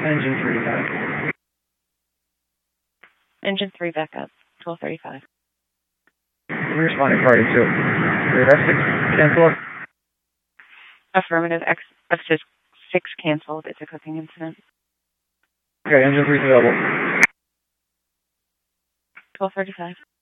Engine 3 back. Engine 3 back up. 1235. Responding party 2. Your F6 cancel. Affirmative. F6 canceled. It's a cooking incident. Okay, engine 3 available. 1235.